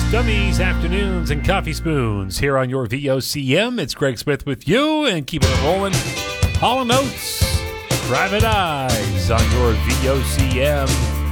Dummies, afternoons, and coffee spoons here on your VOCM. It's Greg Smith with you and keeping it rolling. Hall & Oates, Private Eyes on your VOCM.